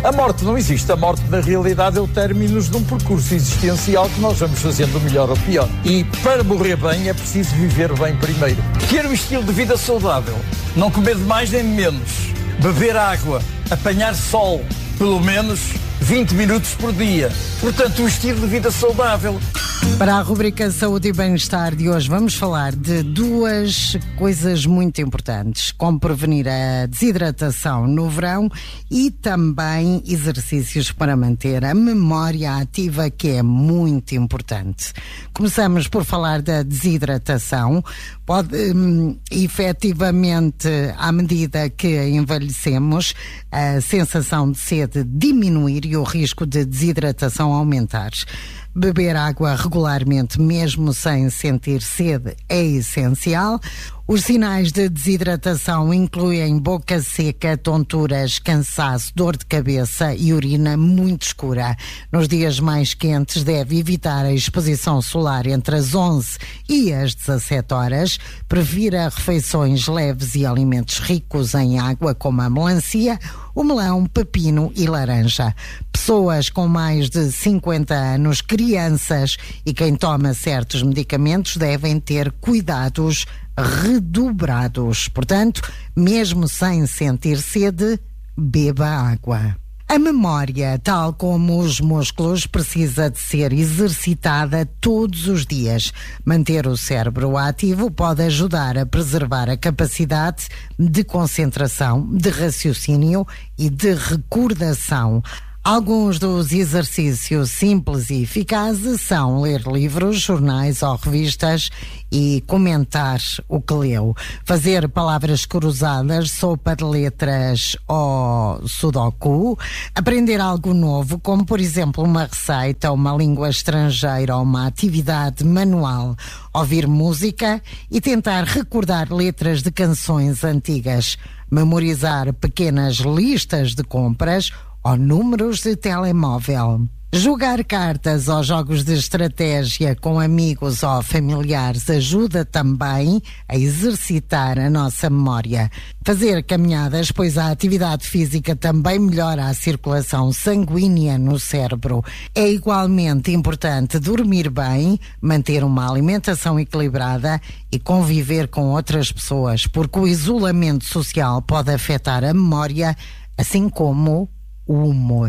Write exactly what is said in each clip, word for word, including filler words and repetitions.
A morte não existe. A morte, na realidade, é o término de um percurso existencial que nós vamos fazendo melhor ou pior. E para morrer bem é preciso viver bem primeiro. Ter um estilo de vida saudável. Não comer de mais nem de menos. Beber água. Apanhar sol. Pelo menos vinte minutos por dia. Portanto, um estilo de vida saudável. Para a rubrica Saúde e Bem-Estar de hoje, vamos falar de duas coisas muito importantes: como prevenir a desidratação no verão e também exercícios para manter a memória ativa, que é muito importante. Começamos por falar da desidratação. Pode, hum, efetivamente, à medida que envelhecemos, a sensação de sede diminuir e o risco de desidratação aumentar. Beber água regularmente, mesmo sem sentir sede, é essencial. Os sinais de desidratação incluem boca seca, tonturas, cansaço, dor de cabeça e urina muito escura. Nos dias mais quentes, deve evitar a exposição solar entre as onze e as dezassete horas. Prefira refeições leves e alimentos ricos em água, como a melancia, o melão, pepino e laranja. Pessoas com mais de cinquenta anos, crianças e quem toma certos medicamentos devem ter cuidados redobrados. Portanto, mesmo sem sentir sede, beba água. A memória, tal como os músculos, precisa de ser exercitada todos os dias. Manter o cérebro ativo pode ajudar a preservar a capacidade de concentração, de raciocínio e de recordação. Alguns dos exercícios simples e eficazes são ler livros, jornais ou revistas e comentar o que leu. Fazer palavras cruzadas, sopa de letras ou sudoku. Aprender algo novo, como por exemplo uma receita, uma língua estrangeira ou uma atividade manual. Ouvir música e tentar recordar letras de canções antigas. Memorizar pequenas listas de compras ou números de telemóvel. Jogar cartas ou jogos de estratégia com amigos ou familiares ajuda também a exercitar a nossa memória. Fazer caminhadas, pois a atividade física também melhora a circulação sanguínea no cérebro. É igualmente importante dormir bem, manter uma alimentação equilibrada e conviver com outras pessoas, porque o isolamento social pode afetar a memória, assim como o humor.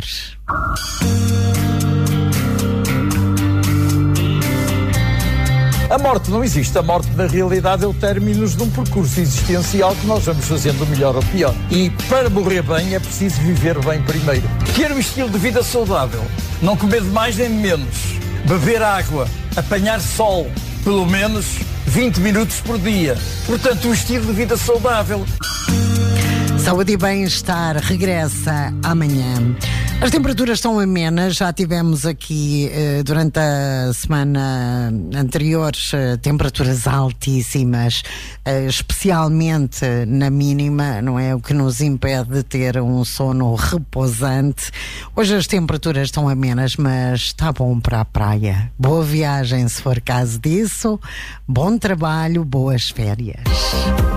A morte não existe. A morte, na realidade, é o término de um percurso existencial que nós vamos fazendo melhor ou pior. E para morrer bem é preciso viver bem primeiro. Ter um estilo de vida saudável. Não comer de mais nem de menos. Beber água. Apanhar sol. Pelo menos vinte minutos por dia. Portanto, um estilo de vida saudável. Saúde e Bem-Estar regressa amanhã. As temperaturas estão amenas, já tivemos aqui eh, durante a semana anterior eh, temperaturas altíssimas, eh, especialmente na mínima, não é? O que nos impede de ter um sono repousante. Hoje as temperaturas estão amenas, mas está bom para a praia. Boa viagem se for caso disso, bom trabalho, boas férias.